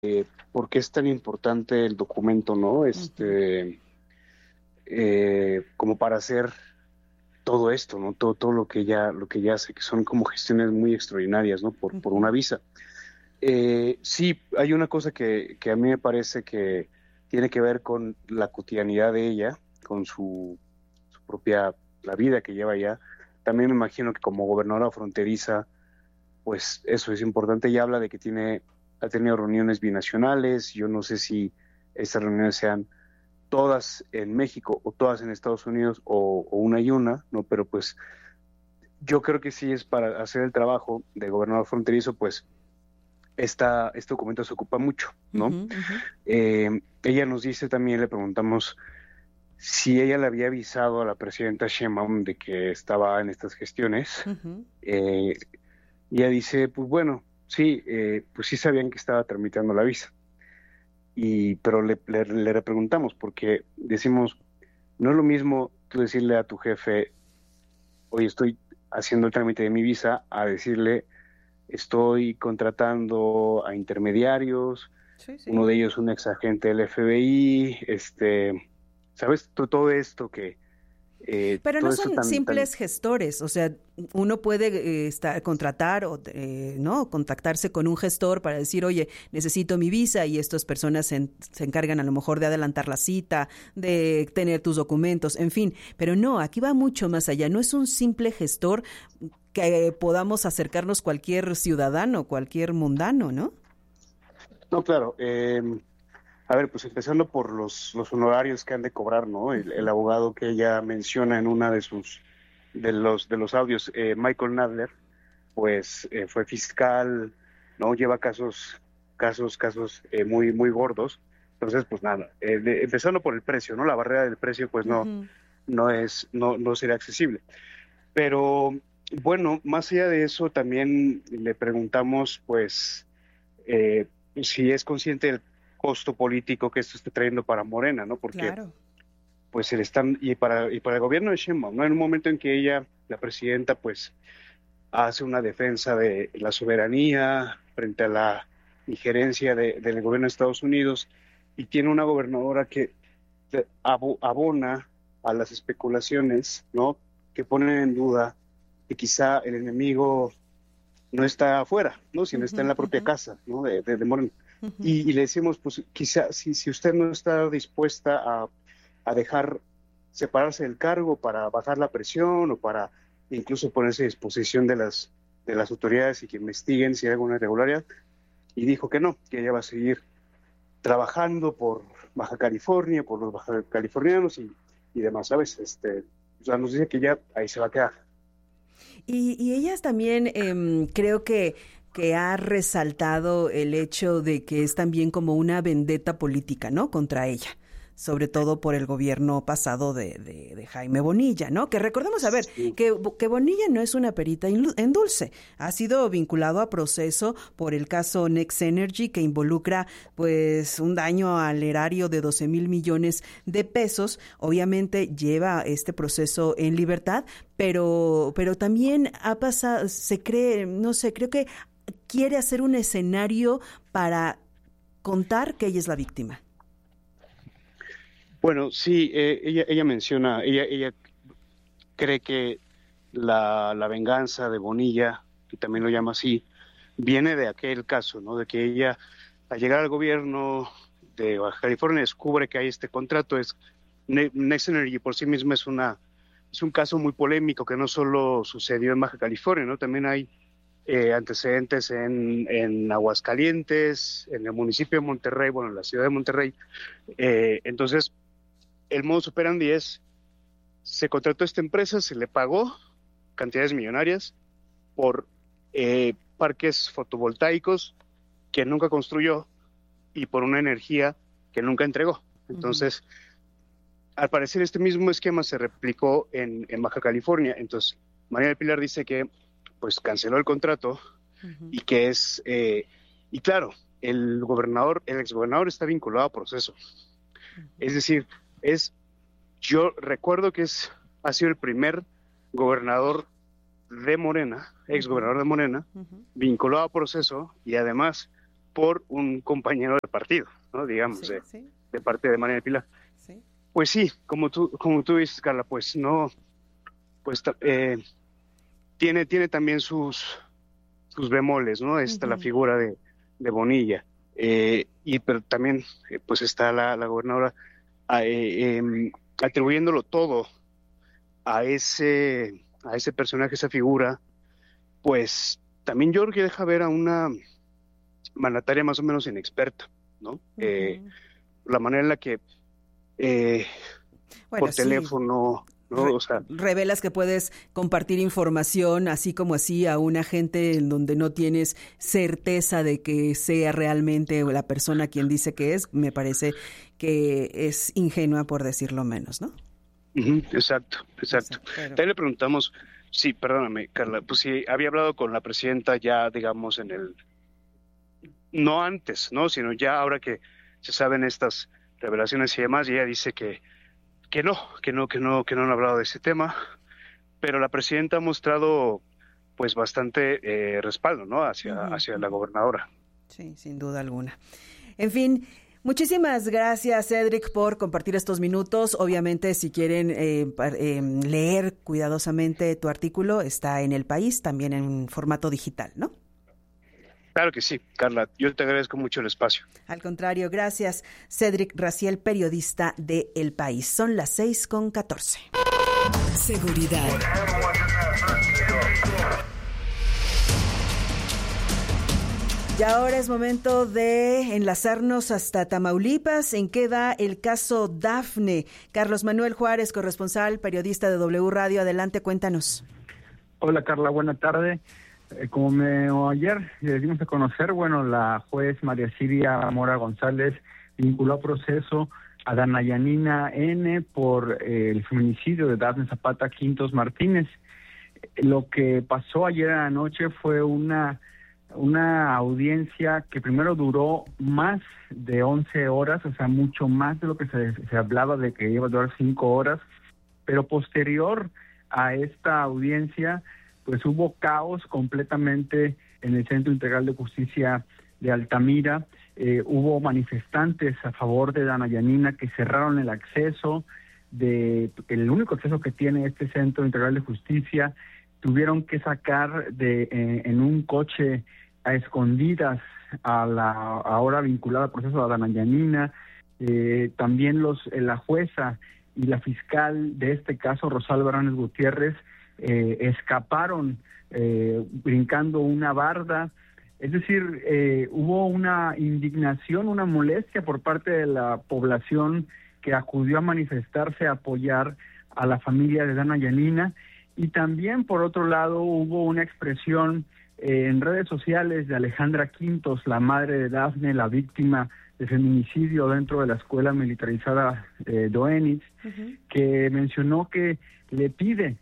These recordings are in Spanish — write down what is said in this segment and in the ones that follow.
por qué es tan importante el documento, ¿no? Ujú, Como para hacer todo esto, ¿no? Todo lo que ella hace, que son como gestiones muy extraordinarias, ¿no? Por una ujú. visa. Sí, hay una cosa que a mí me parece que tiene que ver con la cotidianidad de ella, con su propia, la vida que lleva allá. También me imagino que como gobernadora fronteriza, pues eso es importante. Ella habla de que ha tenido reuniones binacionales. Yo no sé si estas reuniones sean todas en México o todas en Estados Unidos o una y una, ¿no? Pero pues yo creo que sí es para hacer el trabajo de gobernador fronterizo, pues este documento se ocupa mucho, ¿no? Ujú, ujú, Ella nos dice también, le preguntamos si ella le había avisado a la presidenta Sheinbaum de que estaba en estas gestiones. ujú. Eh, y ella dice, pues bueno, sí, pues sí sabían que estaba tramitando la visa. Pero le repreguntamos, porque decimos, no es lo mismo tú decirle a tu jefe, oye, estoy haciendo el trámite de mi visa, a decirle, estoy contratando a intermediarios, Sí, sí. uno de ellos un ex agente del FBI, ¿sabes? Todo esto Pero no todo esto son tan, simples gestores, o sea, uno puede contratar o no contactarse con un gestor para decir, oye, necesito mi visa y estas personas se encargan a lo mejor de adelantar la cita, de tener tus documentos, en fin. Pero no, aquí va mucho más allá. No es un simple gestor que podamos acercarnos cualquier ciudadano, cualquier mundano, ¿no? no, claro, a ver, pues empezando por los honorarios que han de cobrar, ¿no? El Ujú. abogado que ella menciona en una de los audios, Michael Nadler, pues fue fiscal, ¿no? Lleva casos muy gordos. Entonces, pues nada, empezando por el precio, ¿no? La barrera del precio, pues Ujú. no sería accesible. Pero bueno, más allá de eso, también le preguntamos, pues, eh, si es consciente del costo político que esto está trayendo para Morena, ¿no? Porque, Claro. pues, y para el gobierno de Sheinbaum, ¿no? En un momento en que ella, la presidenta, pues, hace una defensa de la soberanía frente a la injerencia del gobierno de Estados Unidos y tiene una gobernadora que abona a las especulaciones, ¿no? Que ponen en duda que quizá el enemigo no está afuera, ¿no? Sino está en Ujú, la propia ujú, casa, ¿no? De Morena. ujú. Y le decimos, pues quizá si usted no está dispuesta a dejar separarse del cargo para bajar la presión o para incluso ponerse a disposición de las autoridades y que investiguen si hay alguna irregularidad, y dijo que no, que ella va a seguir trabajando por Baja California, por los baja californianos y demás, ¿sabes? O sea, nos dice que ya ahí se va a quedar. Y ellas también creo que ha resaltado el hecho de que es también como una vendetta política, ¿no? Contra ella, sobre todo por el gobierno pasado de Jaime Bonilla, ¿no? Que recordemos, a ver, Sí, que Bonilla no es una perita en dulce, ha sido vinculado a proceso por el caso Next Energy que involucra pues un daño al erario de 12,000 millones de pesos, obviamente lleva este proceso en libertad, pero también ha pasado, se cree, no sé, creo que quiere hacer un escenario para contar que ella es la víctima. bueno, sí, ella menciona, ella cree que la venganza de Bonilla, que también lo llama así, viene de aquel caso, ¿no? De que ella, al llegar al gobierno de Baja California, descubre que hay este contrato. Next Energy por sí misma es un caso muy polémico que no solo sucedió en Baja California, ¿no? También hay antecedentes en Aguascalientes, en el municipio de Monterrey, bueno, en la ciudad de Monterrey. Entonces, el modus operandi es, se contrató a esta empresa, se le pagó cantidades millonarias por parques fotovoltaicos que nunca construyó y por una energía que nunca entregó. Ujú, Entonces, al parecer este mismo esquema se replicó en Baja California. Entonces, María del Pilar dice que pues canceló el contrato ujú, y que y claro, el exgobernador está vinculado a proceso. ujú, Es decir, es, yo recuerdo que ha sido el primer gobernador de Morena, ex ujú, gobernador de Morena, ujú. vinculado a proceso y además, por un compañero de partido, ¿no? Digamos, de parte de María del Pilar. Sí. Pues sí, como tú dices, Carla, pues no, pues tiene también sus bemoles, ¿no? Está la figura de Bonilla, pero también pues está la gobernadora atribuyéndolo todo a ese personaje, esa figura, pues también yo creo que deja ver a una mandataria más o menos inexperta, ¿no? La manera en la que por teléfono, ¿no? O sea, revelas que puedes compartir información así como así a una gente en donde no tienes certeza de que sea realmente la persona quien dice que es, me parece que es ingenua por decirlo menos, ¿no? Exacto. También le preguntamos, sí, perdóname, Carla, pues sí, había hablado con la presidenta ya, digamos, no antes, ¿no? Sino ya ahora que se saben estas revelaciones y demás, y ella dice que no han hablado de ese tema, pero la presidenta ha mostrado pues bastante respaldo, ¿no? hacia la gobernadora. Sí, sin duda alguna. En fin, muchísimas gracias, Cedric, por compartir estos minutos. Obviamente, si quieren leer cuidadosamente tu artículo, está en El País, también en formato digital, ¿no? Claro que sí, Carla. Yo te agradezco mucho el espacio. Al contrario, gracias. Cedric Raziel, periodista de El País. Son las 6:14. Seguridad. Y ahora es momento de enlazarnos hasta Tamaulipas. ¿En qué va el caso Dafne? Carlos Manuel Juárez, corresponsal, periodista de W Radio. Adelante, cuéntanos. Hola, Carla. Buena tarde. Como ayer dimos a conocer, la juez María Siria Mora González vinculó a proceso a Dana Yanina N. por el feminicidio de Dafne Zapata Quintos Martínez. Lo que pasó ayer en la noche fue una audiencia que primero duró más de 11 horas, o sea, mucho más de lo que se hablaba de que iba a durar 5 horas, pero posterior a esta audiencia pues hubo caos completamente en el Centro Integral de Justicia de Altamira. Hubo manifestantes a favor de Dana Yanina que cerraron el acceso, el único acceso que tiene este Centro Integral de Justicia. Tuvieron que sacar en un coche a escondidas a la ahora vinculada al proceso a Dana Yanina. También la jueza y la fiscal de este caso, Rosalba Hernández Gutiérrez, escaparon brincando una barda. Es decir, hubo una indignación, una molestia por parte de la población que acudió a manifestarse, a apoyar a la familia de Dana Yanina, y también por otro lado hubo una expresión en redes sociales de Alejandra Quintos, la madre de Dafne, la víctima de feminicidio dentro de la escuela militarizada Doenitz, que mencionó que le pide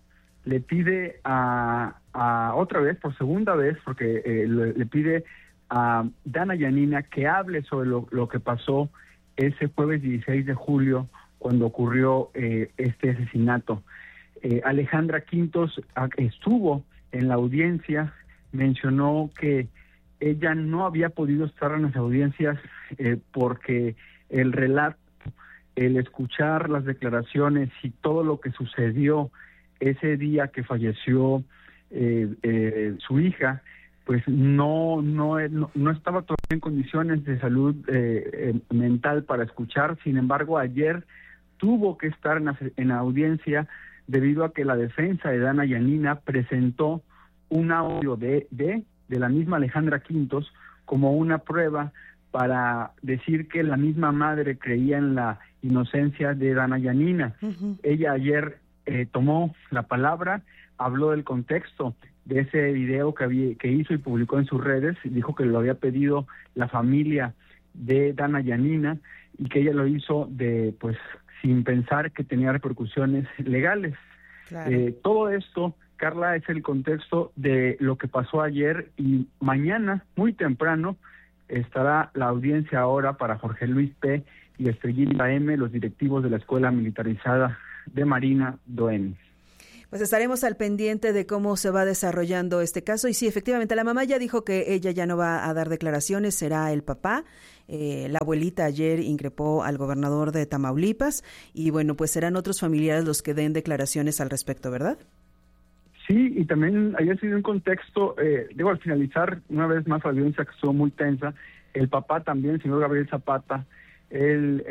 a otra vez, por segunda vez, porque le pide a Dana Yanina que hable sobre lo que pasó ese jueves 16 de julio cuando ocurrió este asesinato. Alejandra Quintos estuvo en la audiencia, mencionó que ella no había podido estar en las audiencias porque el relato, el escuchar las declaraciones y todo lo que sucedió ese día que falleció su hija, pues no estaba todavía en condiciones de salud mental para escuchar. Sin embargo, ayer tuvo que estar en la audiencia debido a que la defensa de Dana Yanina presentó un audio de la misma Alejandra Quintos como una prueba para decir que la misma madre creía en la inocencia de Dana Yanina. Ella ayer tomó la palabra, habló del contexto de ese video que hizo y publicó en sus redes, dijo que lo había pedido la familia de Dana Yanina y que ella lo hizo sin pensar que tenía repercusiones legales. Claro. Todo esto, Carla, es el contexto de lo que pasó ayer, y mañana, muy temprano, estará la audiencia ahora para Jorge Luis P. y Estrellita M., los directivos de la Escuela Militarizada de Marina Doenitz. Pues estaremos al pendiente de cómo se va desarrollando este caso. Y sí, efectivamente, la mamá ya dijo que ella ya no va a dar declaraciones, será el papá. La abuelita ayer increpó al gobernador de Tamaulipas y bueno, pues serán otros familiares los que den declaraciones al respecto, ¿verdad? Sí, y también había sido un contexto, al finalizar, una vez más la audiencia que estuvo muy tensa, el papá también, el señor Gabriel Zapata, él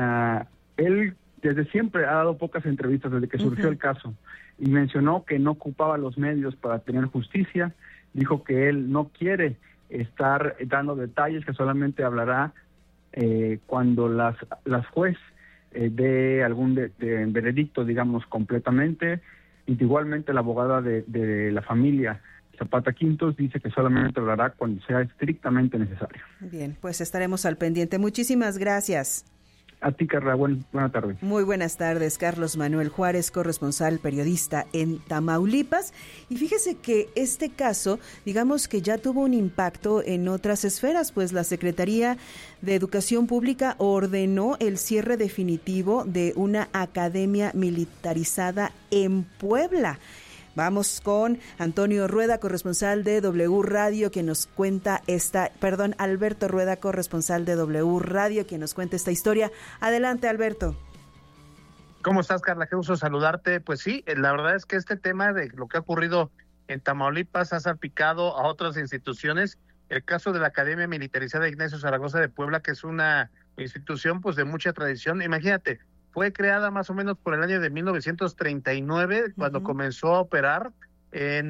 desde siempre ha dado pocas entrevistas desde que surgió el caso y mencionó que no ocupaba los medios para tener justicia, dijo que él no quiere estar dando detalles, que solamente hablará cuando las juez dé algún veredicto, digamos, completamente. Y igualmente la abogada de la familia Zapata Quintos dice que solamente hablará cuando sea estrictamente necesario. Bien, pues estaremos al pendiente. Muchísimas gracias. A ti, Carla, buenas tardes. Muy buenas tardes, Carlos Manuel Juárez, corresponsal periodista en Tamaulipas. Y fíjese que este caso, digamos que ya tuvo un impacto en otras esferas, pues la Secretaría de Educación Pública ordenó el cierre definitivo de una academia militarizada en Puebla. Vamos con Antonio Rueda, corresponsal de W Radio, quien nos cuenta Alberto Rueda, corresponsal de W Radio, quien nos cuenta esta historia. Adelante, Alberto. ¿Cómo estás, Carla? Qué gusto saludarte. Pues sí, la verdad es que este tema de lo que ha ocurrido en Tamaulipas ha salpicado a otras instituciones. El caso de la Academia Militarizada Ignacio Zaragoza de Puebla, que es una institución pues de mucha tradición. Imagínate, fue creada más o menos por el año de 1939, cuando comenzó a operar. En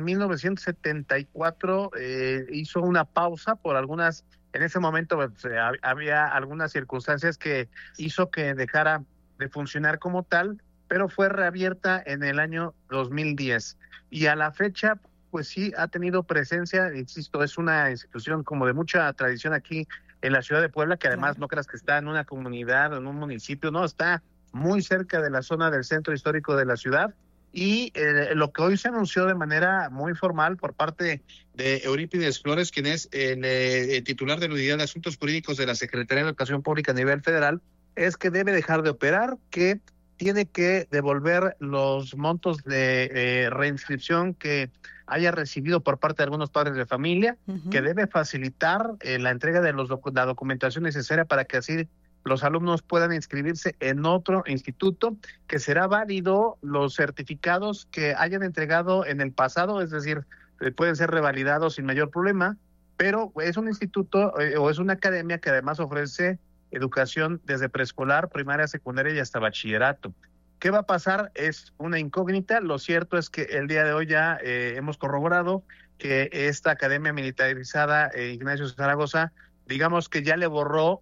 1974 hizo una pausa por algunas, en ese momento había algunas circunstancias que hizo que dejara de funcionar como tal, pero fue reabierta en el año 2010. Y a la fecha, pues sí, ha tenido presencia, insisto, es una institución como de mucha tradición aquí en la ciudad de Puebla, que además no creas que está en una comunidad o en un municipio, no, está muy cerca de la zona del centro histórico de la ciudad. Y lo que hoy se anunció de manera muy formal por parte de Eurípides Flores, quien es el titular de la Unidad de Asuntos Jurídicos de la Secretaría de Educación Pública a nivel federal, es que debe dejar de operar, que tiene que devolver los montos de reinscripción que haya recibido por parte de algunos padres de familia, que debe facilitar la entrega de la documentación necesaria para que así los alumnos puedan inscribirse en otro instituto, que será válido los certificados que hayan entregado en el pasado, es decir, pueden ser revalidados sin mayor problema, pero es un instituto o es una academia que además ofrece educación desde preescolar, primaria, secundaria y hasta bachillerato. ¿Qué va a pasar? Es una incógnita. Lo cierto es que el día de hoy ya hemos corroborado que esta academia militarizada Ignacio Zaragoza, digamos que ya le borró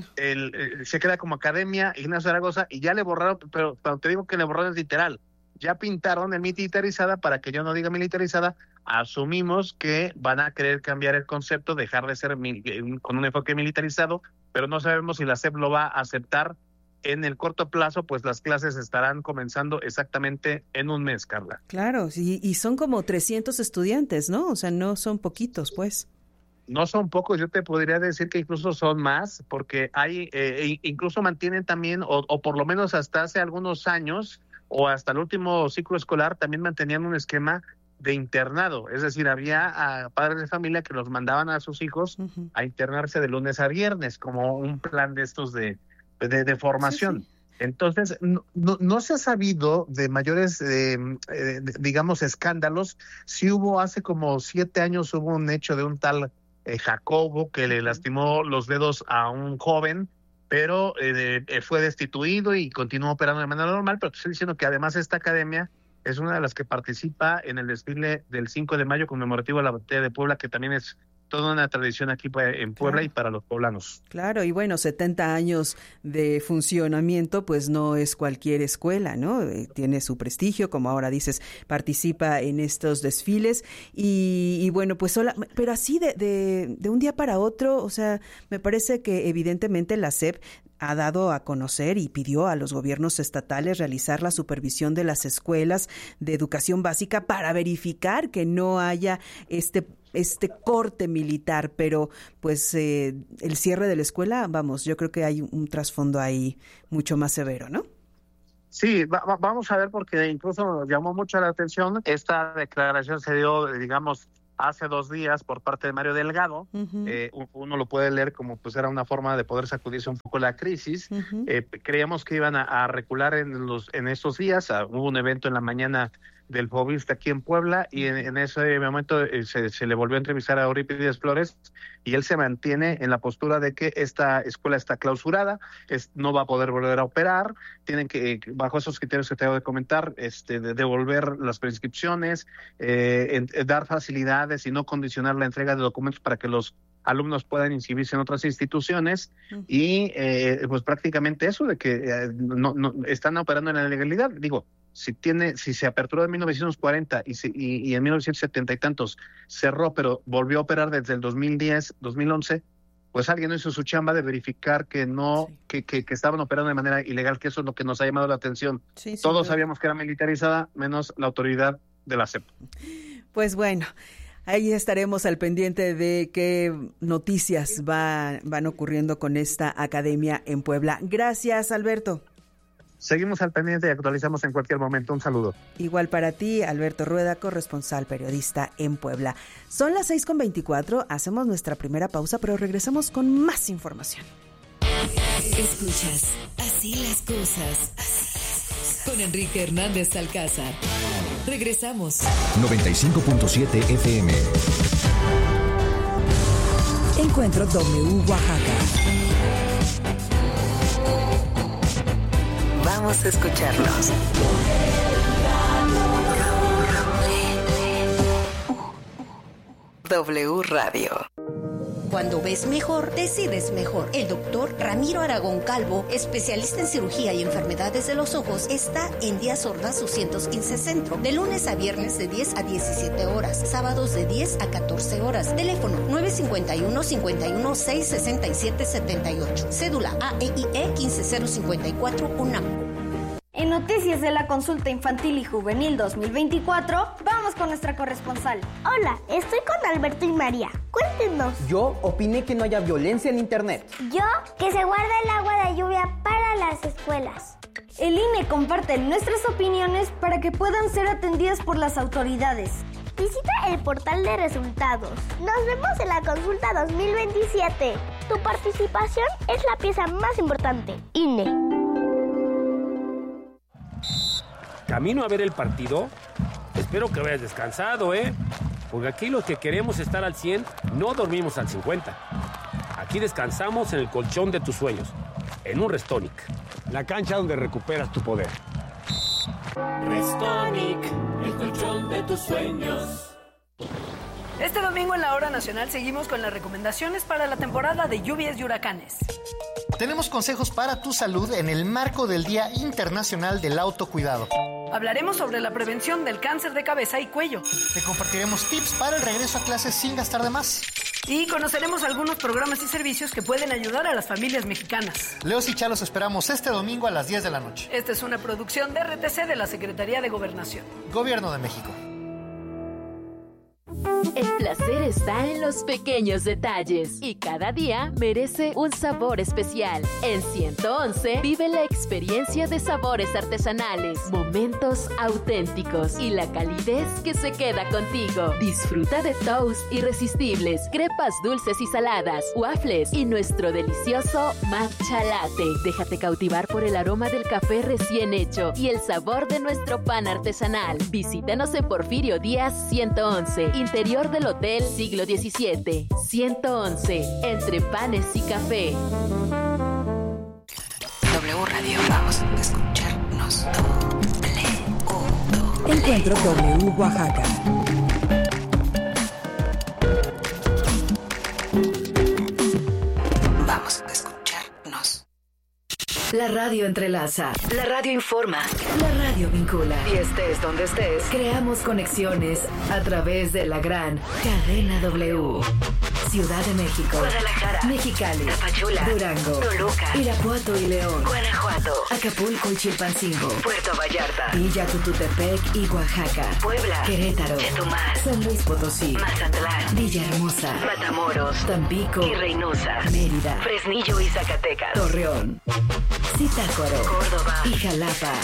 se queda como Academia Ignacio Zaragoza y ya le borraron, pero te digo que le borraron es literal, ya pintaron el militarizada para que yo no diga militarizada. Asumimos que van a querer cambiar el concepto, dejar de ser con un enfoque militarizado, pero no sabemos si la SEP lo va a aceptar en el corto plazo, pues las clases estarán comenzando exactamente en un mes, Carla. Claro, y son como 300 estudiantes, ¿no? O sea, no son poquitos, pues. No son pocos, yo te podría decir que incluso son más, porque hay, incluso mantienen también, o por lo menos hasta hace algunos años, o hasta el último ciclo escolar, también mantenían un esquema de internado, es decir, había padres de familia que los mandaban a sus hijos a internarse de lunes a viernes, como un plan de estos de formación. Sí. Entonces, no se ha sabido de mayores, digamos, escándalos. Sí hubo, hace como 7 años, hubo un hecho de un tal Jacobo, que le lastimó los dedos a un joven, pero fue destituido y continuó operando de manera normal. Pero te estoy diciendo que además esta academia es una de las que participa en el desfile del 5 de mayo conmemorativo a la Batalla de Puebla, que también es toda una tradición aquí en Puebla, claro, y para los poblanos. Claro, y bueno, 70 años de funcionamiento, pues no es cualquier escuela, ¿no? Tiene su prestigio, como ahora dices, participa en estos desfiles y bueno, pues pero así de un día para otro, o sea, me parece que evidentemente la SEP ha dado a conocer y pidió a los gobiernos estatales realizar la supervisión de las escuelas de educación básica para verificar que no haya este corte militar, pero pues el cierre de la escuela, vamos, yo creo que hay un trasfondo ahí mucho más severo, ¿no? Sí, vamos a ver, porque incluso nos llamó mucho la atención. Esta declaración se dio, digamos, hace 2 días por parte de Mario Delgado. Uno lo puede leer como pues era una forma de poder sacudirse un poco la crisis. Creíamos que iban a recular en estos días. Hubo un evento en la mañana del Fobista aquí en Puebla, y en ese momento se le volvió a entrevistar a Eurípides Flores, y él se mantiene en la postura de que esta escuela está clausurada, no va a poder volver a operar, tienen que, bajo esos criterios que te acabo de comentar, devolver las prescripciones, dar facilidades y no condicionar la entrega de documentos para que los alumnos puedan inscribirse en otras instituciones, y pues prácticamente eso de que no están operando en la legalidad. Digo, si se aperturó en 1940 y en 1970 y tantos cerró, pero volvió a operar desde el 2010, 2011, pues alguien no hizo su chamba de verificar que no, que estaban operando de manera ilegal, que eso es lo que nos ha llamado la atención. Todos sabíamos que era militarizada, menos la autoridad de la SEP. Pues bueno, ahí estaremos al pendiente de qué noticias van ocurriendo con esta academia en Puebla. Gracias, Alberto. Seguimos al pendiente y actualizamos en cualquier momento. Un saludo. Igual para ti, Alberto Rueda, corresponsal periodista en Puebla. Son las 6:24, hacemos nuestra primera pausa, pero regresamos con más información. Escuchas Así las cosas con Enrique Hernández Alcázar. Regresamos. 95.7 FM. Encuentro W Oaxaca. Vamos a escucharlos. W Radio. Cuando ves mejor, decides mejor. El doctor Ramiro Aragón Calvo, especialista en cirugía y enfermedades de los ojos, está en Díaz Ordaz 215 Centro, de lunes a viernes de 10 a 17 horas, sábados de 10 a 14 horas. Teléfono 951-51-667-78. Cédula AEIE 15054 UNAM. En Noticias de la Consulta Infantil y Juvenil 2024, vamos con nuestra corresponsal. Hola, estoy con Alberto y María. Cuéntenos. Yo opiné que no haya violencia en Internet. Yo, que se guarde el agua de lluvia para las escuelas. El INE comparte nuestras opiniones para que puedan ser atendidas por las autoridades. Visita el portal de resultados. Nos vemos en la Consulta 2027. Tu participación es la pieza más importante. INE. Camino a ver el partido. Espero que vayas descansado, porque aquí los que queremos estar al 100 no dormimos al 50. Aquí descansamos en el colchón de tus sueños, en un Restonic, la cancha donde recuperas tu poder. Restonic, el colchón de tus sueños. Este domingo en la Hora Nacional seguimos con las recomendaciones para la temporada de lluvias y huracanes. Tenemos consejos para tu salud en el marco del Día Internacional del Autocuidado. Hablaremos sobre la prevención del cáncer de cabeza y cuello. Te compartiremos tips para el regreso a clases sin gastar de más. Y conoceremos algunos programas y servicios que pueden ayudar a las familias mexicanas. Leos y Chalos esperamos este domingo a las 10 de la noche. Esta es una producción de RTC de la Secretaría de Gobernación. Gobierno de México. El placer está en los pequeños detalles y cada día merece un sabor especial. En 111 vive la experiencia de sabores artesanales, momentos auténticos y la calidez que se queda contigo. Disfruta de toast irresistibles, crepas dulces y saladas, waffles y nuestro delicioso matcha latte. Déjate cautivar por el aroma del café recién hecho y el sabor de nuestro pan artesanal. Visítanos en Porfirio Díaz 111, interior del Hotel Siglo XVII. 111, entre panes y café. W Radio, vamos a escucharnos. Encuentro W Oaxaca. Vamos a escucharnos. La radio entrelaza, la radio informa, la radio vincula. Y estés donde estés, creamos conexiones a través de la gran cadena W. Ciudad de México, Guadalajara, Mexicali, Tapachula, Durango, Toluca, Irapuato y León, Guanajuato, Acapulco y Chilpancingo, Puerto Vallarta, Villa Tututepec y Oaxaca, Puebla, Querétaro, Chetumal, San Luis Potosí, Mazatlán, Villahermosa, Matamoros, Tampico y Reynosa, Mérida, Fresnillo y Zacatecas, Torreón, Zitácuaro, Córdoba y Jalapa.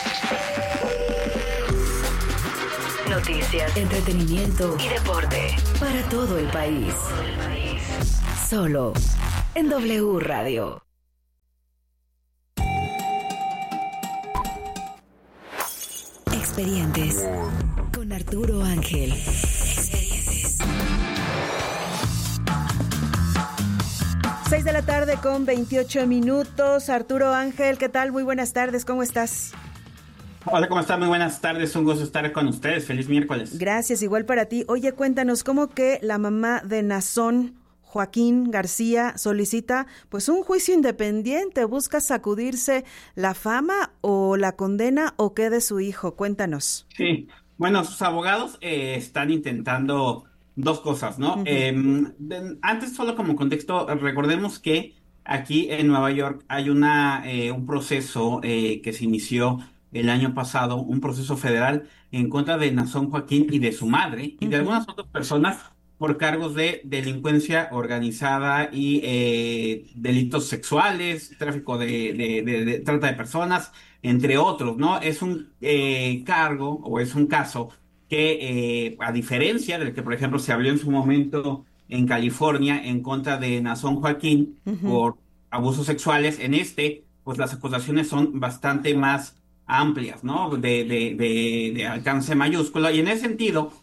Noticias, entretenimiento y deporte para todo el país. Solo en W Radio. Expedientes con Arturo Ángel. 6 de la tarde con 28 minutos. Arturo Ángel, ¿qué tal? Muy buenas tardes, ¿cómo estás? Hola, ¿cómo están? Muy buenas tardes, un gusto estar con ustedes. Feliz miércoles. Gracias, igual para ti. Oye, cuéntanos, ¿cómo que la mamá de Nazón, Joaquín García, solicita pues un juicio independiente? ¿Busca sacudirse la fama o la condena o qué de su hijo? Cuéntanos. Sí, bueno, sus abogados están intentando dos cosas, ¿no? Antes, solo como contexto, recordemos que aquí en Nueva York hay un proceso que se inició el año pasado, un proceso federal en contra de Nazón Joaquín y de su madre y de algunas otras personas por cargos de delincuencia organizada y delitos sexuales, tráfico de trata de personas, entre otros, ¿no? Es un cargo o es un caso que, a diferencia del que, por ejemplo, se habló en su momento en California en contra de Nazón Joaquín por abusos sexuales, pues las acusaciones son bastante más amplias, ¿no? De alcance mayúsculo. Y en ese sentido,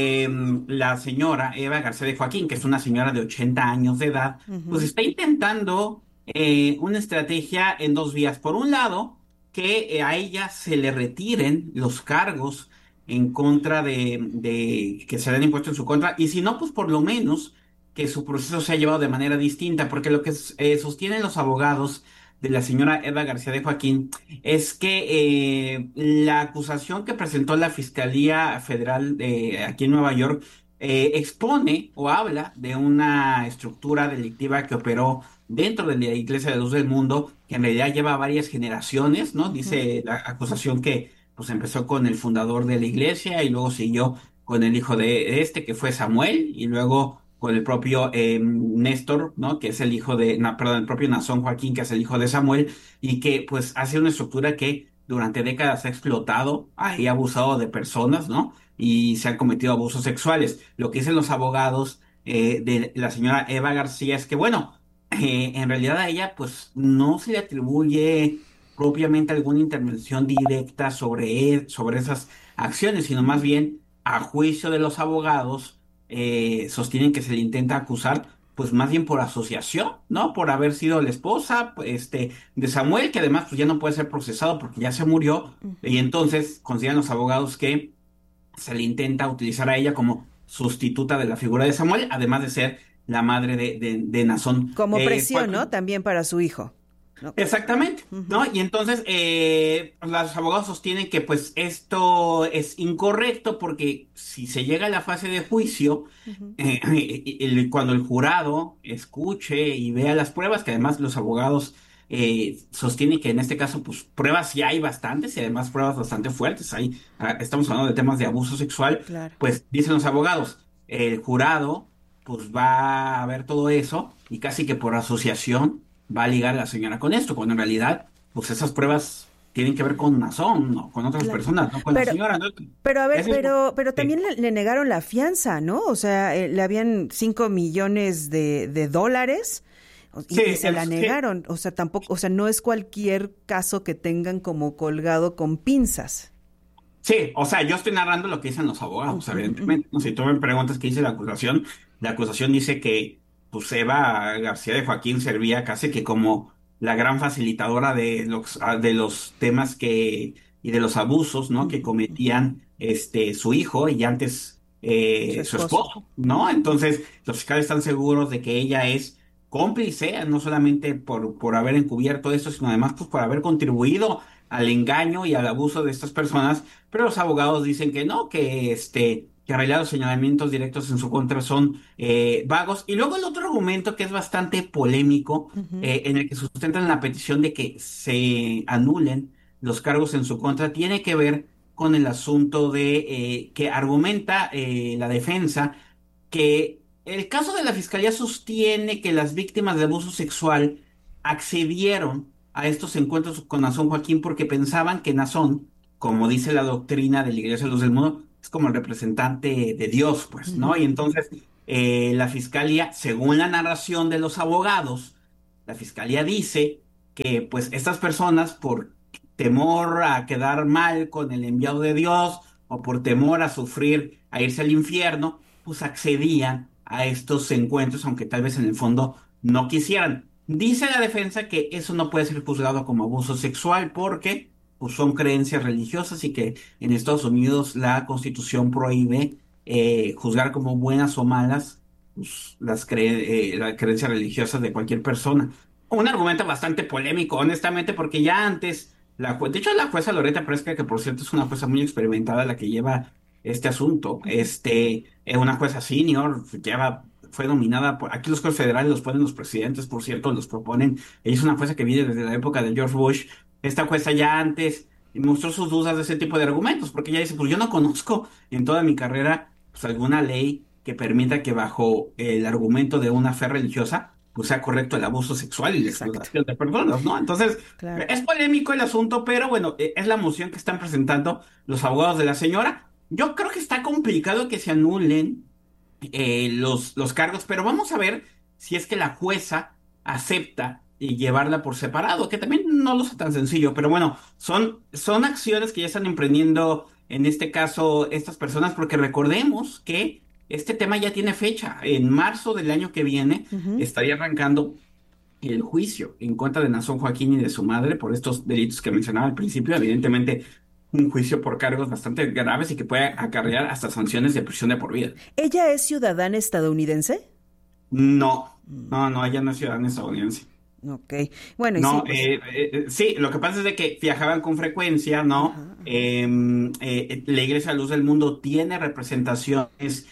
la señora Eva García de Joaquín, que es una señora de 80 años de edad, pues está intentando una estrategia en dos vías. Por un lado, que a ella se le retiren los cargos en contra de que se le han impuesto en su contra, y si no, pues por lo menos que su proceso se ha llevado de manera distinta, porque lo que sostienen los abogados de la señora Eva García de Joaquín es que la acusación que presentó la Fiscalía Federal aquí en Nueva York expone o habla de una estructura delictiva que operó dentro de la Iglesia de Luz del Mundo, que en realidad lleva varias generaciones, ¿no? Dice la acusación que pues empezó con el fundador de la iglesia y luego siguió con el hijo de que fue Samuel, y luego con el propio Néstor, ¿no? Que es el hijo el propio Nazón Joaquín, que es el hijo de Samuel, y que pues hace una estructura que durante décadas ha explotado y ha abusado de personas, ¿no? Y se han cometido abusos sexuales. Lo que dicen los abogados de la señora Eva García es que, bueno, en realidad a ella pues no se le atribuye propiamente alguna intervención directa sobre esas acciones, sino más bien, a juicio de los abogados, sostienen que se le intenta acusar, pues más bien por asociación, ¿no? Por haber sido la esposa, de Samuel, que además pues ya no puede ser procesado porque ya se murió, y entonces consideran los abogados que se le intenta utilizar a ella como sustituta de la figura de Samuel, además de ser la madre de Nazón. Como presión, ¿no? También para su hijo. ¿No? Exactamente, ¿no? Y entonces los abogados sostienen que pues esto es incorrecto porque si se llega a la fase de juicio, cuando el jurado escuche y vea las pruebas, que además los abogados sostienen que en este caso pues pruebas ya hay bastantes y además pruebas bastante fuertes, estamos hablando de temas de abuso sexual, claro. Pues dicen los abogados, el jurado pues va a ver todo eso y casi que por asociación va a ligar a la señora con esto, cuando en realidad, pues esas pruebas tienen que ver con Nazón, ¿no? Con otras personas, no con la señora, ¿no? Pero a ver, pero también le negaron la fianza, ¿no? O sea, le habían $5 millones de dólares y se la negaron. O sea, tampoco, o sea, no es cualquier caso que tengan como colgado con pinzas. Sí, o sea, yo estoy narrando lo que dicen los abogados, evidentemente. No sé, si tú me preguntas qué dice la acusación dice que pues Eva García de Joaquín servía casi que como la gran facilitadora de los temas y de los abusos, ¿no? Que cometían su hijo y antes su esposo, ¿no? Entonces, los fiscales están seguros de que ella es cómplice, no solamente por haber encubierto esto, sino además pues por haber contribuido al engaño y al abuso de estas personas, pero los abogados dicen que no, que que en realidad los señalamientos directos en su contra son vagos. Y luego el otro argumento que es bastante polémico, en el que sustentan la petición de que se anulen los cargos en su contra, tiene que ver con el asunto de que argumenta la defensa que el caso de la Fiscalía sostiene que las víctimas de abuso sexual accedieron a estos encuentros con Nazón Joaquín porque pensaban que Nazón, como dice la doctrina de la Iglesia de Luz del Mundo, es como el representante de Dios, pues, ¿no? Y entonces la Fiscalía, según la narración de los abogados, la Fiscalía dice que pues estas personas, por temor a quedar mal con el enviado de Dios o por temor a sufrir, a irse al infierno, pues accedían a estos encuentros, aunque tal vez en el fondo no quisieran. Dice la defensa que eso no puede ser juzgado como abuso sexual porque pues, son creencias religiosas y que en Estados Unidos la Constitución prohíbe juzgar como buenas o malas pues, las creencias religiosas de cualquier persona. Un argumento bastante polémico, honestamente, porque ya antes, de hecho la jueza Loretta Preska, que por cierto es una jueza muy experimentada la que lleva este asunto, una jueza senior, fue nominada por, aquí los jueces federales los ponen los presidentes, por cierto, los proponen, ella es una jueza que viene desde la época de George Bush, esta jueza ya antes mostró sus dudas de ese tipo de argumentos, porque ella dice, pues yo no conozco en toda mi carrera pues alguna ley que permita que bajo el argumento de una fe religiosa pues sea correcto el abuso sexual y la explotación de personas, ¿no? Entonces, claro, es polémico el asunto, pero bueno, es la moción que están presentando los abogados de la señora. Yo creo que está complicado que se anulen los cargos, pero vamos a ver si es que la jueza acepta llevarla por separado, que también no lo es tan sencillo, pero bueno, son acciones que ya están emprendiendo en este caso estas personas, porque recordemos que este tema ya tiene fecha. En marzo del año que viene estaría arrancando el juicio en contra de Nazón Joaquín y de su madre por estos delitos que mencionaba al principio. Evidentemente, un juicio por cargos bastante graves y que puede acarrear hasta sanciones de prisión de por vida. ¿Ella es ciudadana estadounidense? No, ella no es ciudadana estadounidense. Ok, bueno, no, sí, lo que pasa es de que viajaban con frecuencia, ¿no? La Iglesia Luz del Mundo tiene representaciones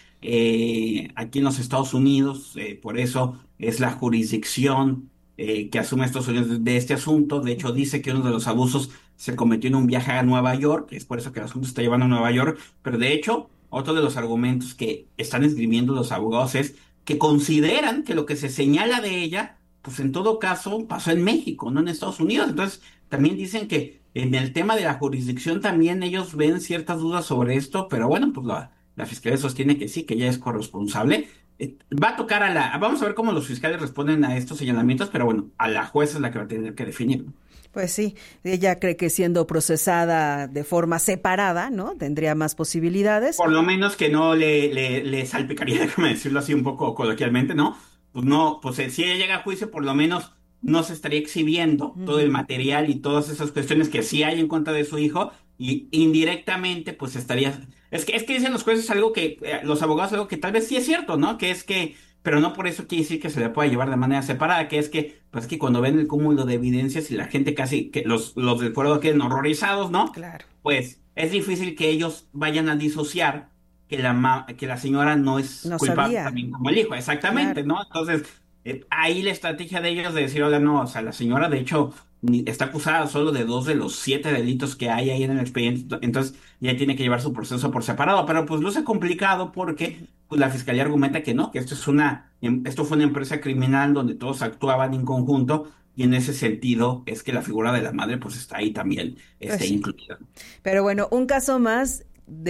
aquí en los Estados Unidos, por eso es la jurisdicción que asume Estados Unidos de este asunto. De hecho, dice que uno de los abusos se cometió en un viaje a Nueva York, es por eso que el asunto se está llevando a Nueva York, pero de hecho, otro de los argumentos que están esgrimiendo los abogados es que consideran que lo que se señala de ella, pues en todo caso pasó en México, no en Estados Unidos. Entonces, también dicen que en el tema de la jurisdicción también ellos ven ciertas dudas sobre esto, pero bueno, pues la Fiscalía sostiene que sí, que ella es corresponsable. Va a tocar vamos a ver cómo los fiscales responden a estos señalamientos, pero bueno, a la jueza es la que va a tener que definir. Pues sí, ella cree que siendo procesada de forma separada, ¿no? Tendría más posibilidades. Por lo menos que no le salpicaría, déjame decirlo así un poco coloquialmente, ¿no? Pues no, pues si ella llega a juicio, por lo menos no se estaría exhibiendo todo el material y todas esas cuestiones que sí hay en contra de su hijo, y indirectamente pues estaría... Es que dicen los jueces algo que, los abogados algo que tal vez sí es cierto, ¿no? Que es que, pero no por eso quiere decir que se le pueda llevar de manera separada, que es que, pues que cuando ven el cúmulo de evidencias y la gente casi, que los del fuero queden horrorizados, ¿no? Claro. Pues es difícil que ellos vayan a disociar que la señora no es culpable también como el hijo, exactamente, claro, ¿no? Entonces, ahí la estrategia de ellos de decir, hola, no, o sea, la señora de hecho está acusada solo de 2 de los 7 delitos que hay ahí en el expediente, entonces ya tiene que llevar su proceso por separado, pero pues luce complicado porque pues, la fiscalía argumenta que no, que esto fue una empresa criminal donde todos actuaban en conjunto, y en ese sentido es que la figura de la madre pues está ahí también incluida. Pero bueno, un caso más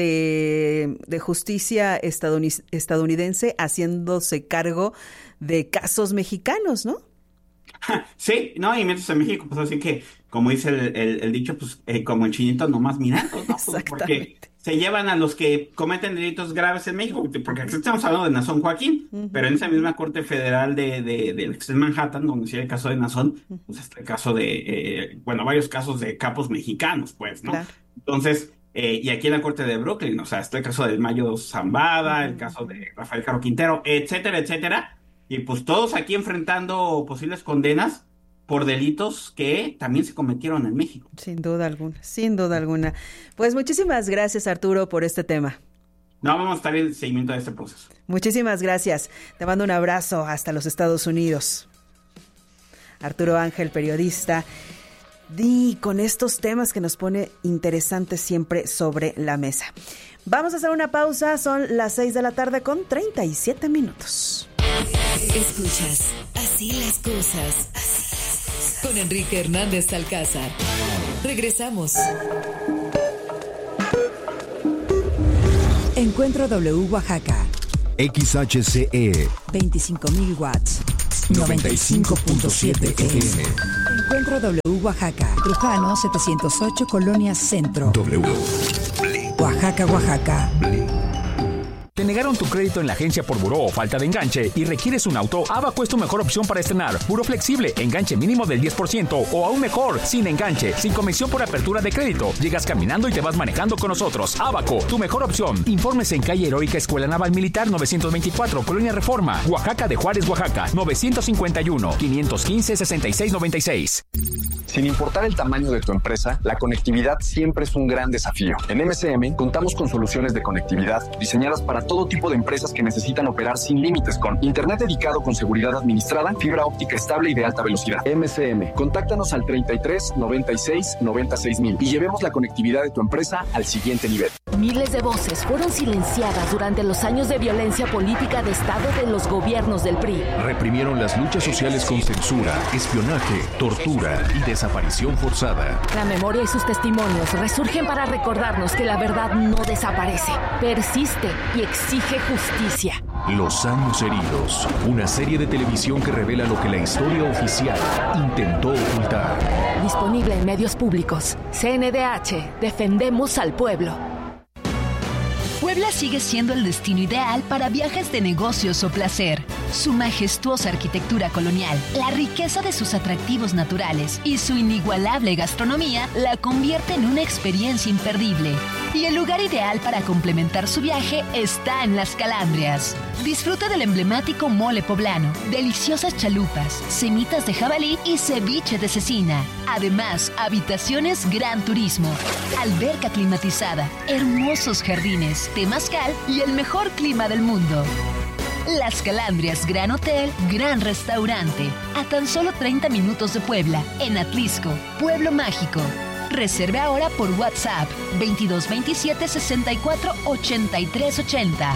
de justicia estadounidense haciéndose cargo de casos mexicanos, ¿no? Sí, no, y mientras en México, pues así que, como dice el dicho, pues como el chinito nomás mirando, ¿no? Porque se llevan a los que cometen delitos graves en México, porque aquí estamos hablando de Nazón Joaquín, pero en esa misma Corte Federal de Manhattan, donde sí hay el caso de Nazón, pues está el caso de, varios casos de capos mexicanos, pues, ¿no? Claro. Entonces, y aquí en la Corte de Brooklyn, o sea, está el caso del Mayo Zambada, el caso de Rafael Caro Quintero, etcétera, etcétera. Y pues todos aquí enfrentando posibles condenas por delitos que también se cometieron en México. Sin duda alguna, sin duda alguna. Pues muchísimas gracias, Arturo, por este tema. No, vamos a estar en seguimiento de este proceso. Muchísimas gracias. Te mando un abrazo hasta los Estados Unidos. Arturo Ángel, periodista, y con estos temas que nos pone interesantes siempre sobre la mesa. Vamos a hacer una pausa, son las 6 de la tarde con 37 minutos. Escuchas Así las cosas con Enrique Hernández Alcázar. Regresamos. Encuentro W Oaxaca. XHCE 25,000 watts. 95.7 FM. Encuentro W Oaxaca. Trujano 708, Colonia Centro. W. Oaxaca, Oaxaca. ¿Te negaron tu crédito en la agencia por buró o falta de enganche y requieres un auto? Abaco es tu mejor opción para estrenar. Buró flexible, enganche mínimo del 10% o aún mejor, sin enganche, sin comisión por apertura de crédito. Llegas caminando y te vas manejando con nosotros. Abaco, tu mejor opción. Informes en calle Heroica Escuela Naval Militar 924, Colonia Reforma, Oaxaca de Juárez, Oaxaca, 951-515-6696. Sin importar el tamaño de tu empresa, la conectividad siempre es un gran desafío. En MCM contamos con soluciones de conectividad diseñadas para todo tipo de empresas que necesitan operar sin límites con internet dedicado con seguridad administrada, fibra óptica estable y de alta velocidad. MCM, contáctanos al 33 96 96 mil y llevemos la conectividad de tu empresa al siguiente nivel. Miles de voces fueron silenciadas durante los años de violencia política de Estado de los gobiernos del PRI. Reprimieron las luchas sociales con censura, espionaje, tortura y desaparición forzada. La memoria y sus testimonios resurgen para recordarnos que la verdad no desaparece, persiste y exige justicia. Los años heridos, una serie de televisión que revela lo que la historia oficial intentó ocultar. Disponible en medios públicos. CNDH, defendemos al pueblo. Puebla sigue siendo el destino ideal para viajes de negocios o placer. Su majestuosa arquitectura colonial, la riqueza de sus atractivos naturales y su inigualable gastronomía la convierte en una experiencia imperdible. Y el lugar ideal para complementar su viaje está en Las Calandrias. Disfruta del emblemático mole poblano, deliciosas chalupas, semitas de jabalí y ceviche de cecina. Además, habitaciones Gran Turismo, alberca climatizada, hermosos jardines, temazcal y el mejor clima del mundo. Las Calandrias Gran Hotel, Gran Restaurante, a tan solo 30 minutos de Puebla, en Atlisco, Pueblo Mágico. Reserve ahora por WhatsApp 2227 64 83 80.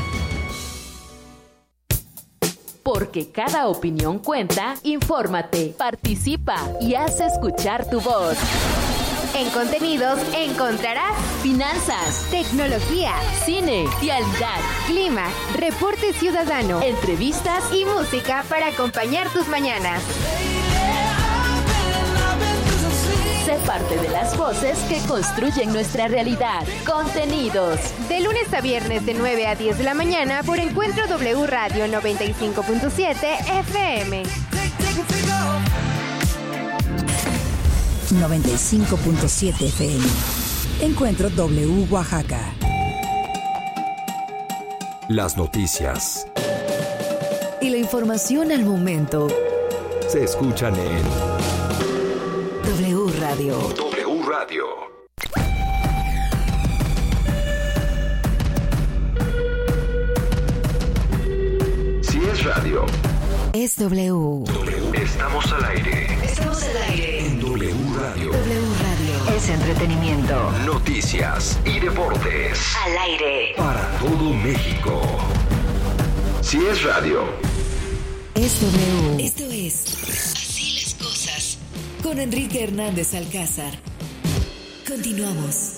Porque cada opinión cuenta, infórmate, participa y haz escuchar tu voz. En contenidos encontrarás finanzas, tecnología, cine, vialidad, clima, reporte ciudadano, entrevistas y música para acompañar tus mañanas. Sé parte de las voces que construyen nuestra realidad. Contenidos. De lunes a viernes de 9 a 10 de la mañana por Encuentro W Radio 95.7 FM. 95.7 FM. Encuentro W Oaxaca. Las noticias. Y la información al momento. Se escuchan en W Radio. W Radio. Si es radio. Es W. Estamos al aire. Estamos al aire. En W Radio. W Radio. Es entretenimiento. Noticias y deportes. Al aire. Para todo México. Si es radio. Es W. Esto es Así las cosas. Con Enrique Hernández Alcázar. Continuamos.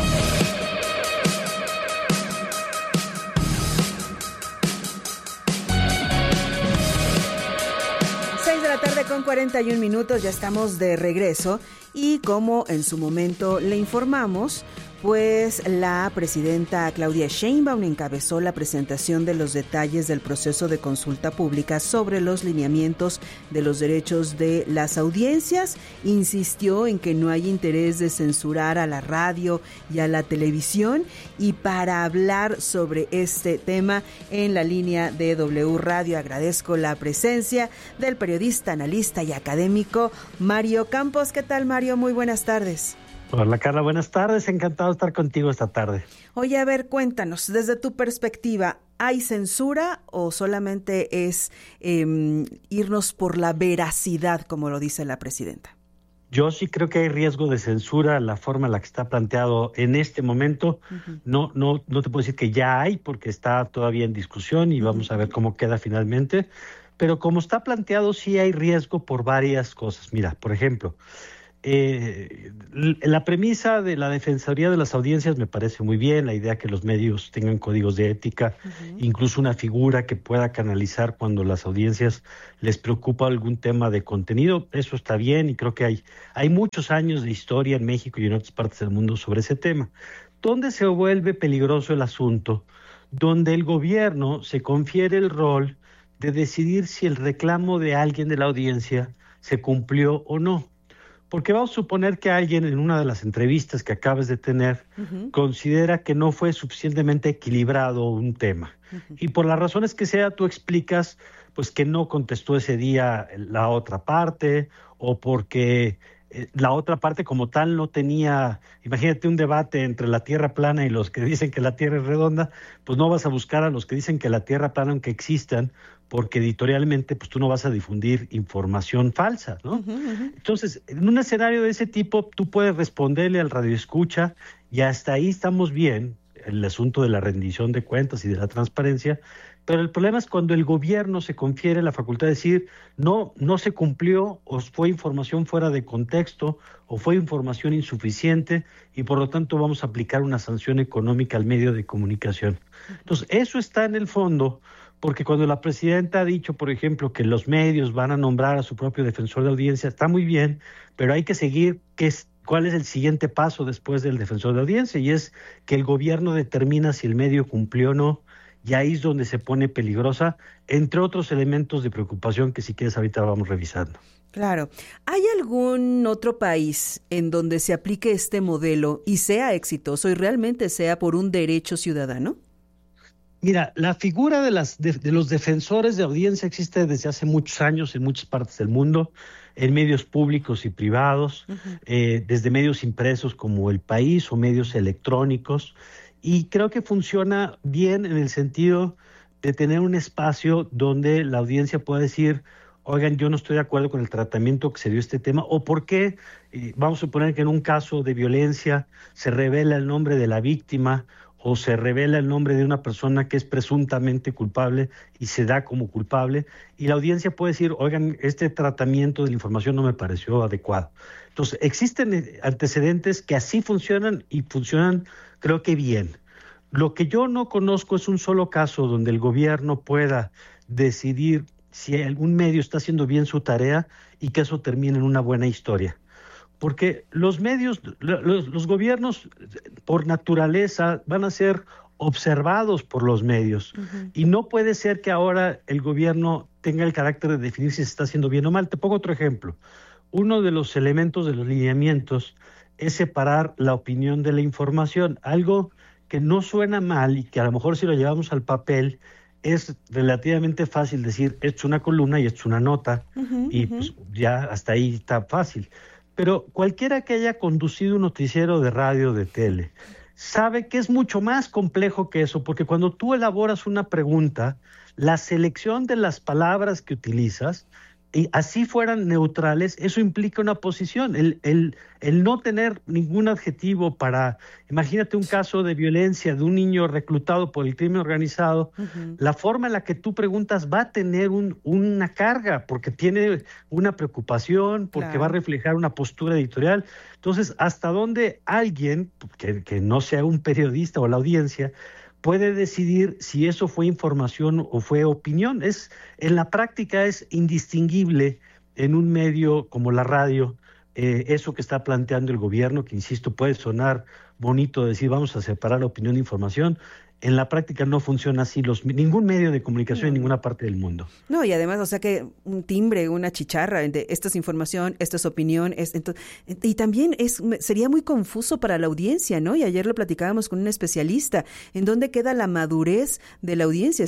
Tarde con 41 minutos, ya estamos de regreso y como en su momento le informamos, pues la presidenta Claudia Sheinbaum encabezó la presentación de los detalles del proceso de consulta pública sobre los lineamientos de los derechos de las audiencias. Insistió en que no hay interés de censurar a la radio y a la televisión, y para hablar sobre este tema en la línea de W Radio agradezco la presencia del periodista, analista y académico Mario Campos. ¿Qué tal, Mario? Muy buenas tardes. Hola Carla, buenas tardes, encantado de estar contigo esta tarde. Oye, a ver, cuéntanos, desde tu perspectiva, ¿hay censura o solamente es irnos por la veracidad, como lo dice la presidenta? Yo sí creo que hay riesgo de censura, la forma en la que está planteado en este momento. No te puedo decir que ya hay, porque está todavía en discusión y vamos a ver cómo queda finalmente. Pero como está planteado, sí hay riesgo por varias cosas. Mira, por ejemplo, la premisa de la Defensoría de las Audiencias me parece muy bien, la idea que los medios tengan códigos de ética, incluso una figura que pueda canalizar cuando las audiencias les preocupa algún tema de contenido, eso está bien y creo que hay muchos años de historia en México y en otras partes del mundo sobre ese tema. ¿Dónde se vuelve peligroso el asunto? Donde el gobierno se confiere el rol de decidir si el reclamo de alguien de la audiencia se cumplió o no. Porque vamos a suponer que alguien en una de las entrevistas que acabas de tener considera que no fue suficientemente equilibrado un tema. Y por las razones que sea, tú explicas pues que no contestó ese día la otra parte o porque la otra parte como tal no tenía, imagínate un debate entre la Tierra plana y los que dicen que la Tierra es redonda, pues no vas a buscar a los que dicen que la Tierra plana aunque existan, porque editorialmente pues tú no vas a difundir información falsa, ¿no? Entonces, en un escenario de ese tipo, tú puedes responderle al radioescucha y hasta ahí estamos bien, el asunto de la rendición de cuentas y de la transparencia, pero el problema es cuando el gobierno se confiere la facultad de decir no se cumplió o fue información fuera de contexto o fue información insuficiente y por lo tanto vamos a aplicar una sanción económica al medio de comunicación. Entonces, eso está en el fondo. Porque cuando la presidenta ha dicho, por ejemplo, que los medios van a nombrar a su propio defensor de audiencia, está muy bien, pero hay que seguir cuál es el siguiente paso después del defensor de audiencia, y es que el gobierno determina si el medio cumplió o no, y ahí es donde se pone peligrosa, entre otros elementos de preocupación que si quieres ahorita vamos revisando. Claro. ¿Hay algún otro país en donde se aplique este modelo y sea exitoso y realmente sea por un derecho ciudadano? Mira, la figura de los defensores de audiencia existe desde hace muchos años en muchas partes del mundo, en medios públicos y privados, desde medios impresos como El País o medios electrónicos, y creo que funciona bien en el sentido de tener un espacio donde la audiencia pueda decir, oigan, yo no estoy de acuerdo con el tratamiento que se dio a este tema, o por qué, vamos a suponer que en un caso de violencia se revela el nombre de la víctima, o se revela el nombre de una persona que es presuntamente culpable y se da como culpable, y la audiencia puede decir, oigan, este tratamiento de la información no me pareció adecuado. Entonces, existen antecedentes que así funcionan y funcionan, creo que bien. Lo que yo no conozco es un solo caso donde el gobierno pueda decidir si algún medio está haciendo bien su tarea y que eso termine en una buena historia. Porque los medios, los gobiernos por naturaleza van a ser observados por los medios y no puede ser que ahora el gobierno tenga el carácter de definir si se está haciendo bien o mal. Te pongo otro ejemplo. Uno de los elementos de los lineamientos es separar la opinión de la información, algo que no suena mal y que a lo mejor si lo llevamos al papel es relativamente fácil decir esto es una columna y esto es una nota y pues ya hasta ahí está fácil. Pero cualquiera que haya conducido un noticiero de radio o de tele sabe que es mucho más complejo que eso, porque cuando tú elaboras una pregunta, la selección de las palabras que utilizas, y así fueran neutrales, eso implica una posición. El no tener ningún adjetivo para, imagínate un caso de violencia de un niño reclutado por el crimen organizado, la forma en la que tú preguntas va a tener una carga, porque tiene una preocupación, porque va a reflejar una postura editorial. Entonces, ¿hasta dónde alguien, que no sea un periodista o la audiencia, puede decidir si eso fue información o fue opinión? En la práctica es indistinguible en un medio como la radio, eso que está planteando el gobierno, que insisto, puede sonar bonito decir vamos a separar la opinión de información. En la práctica no funciona así ningún medio de comunicación en ninguna parte del mundo. No, y además, o sea que un timbre, una chicharra de esto es información, esto es opinión, y también sería muy confuso para la audiencia, ¿no? Y ayer lo platicábamos con un especialista, ¿en dónde queda la madurez de la audiencia?